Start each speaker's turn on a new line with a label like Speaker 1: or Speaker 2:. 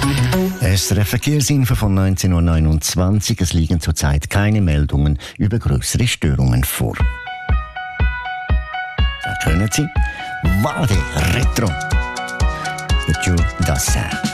Speaker 1: SRF Verkehrsinfo von 19.29 Uhr. Es liegen zurzeit keine Meldungen über größere Störungen vor. Da können Sie Vade Retro. Le Jour d'Assin.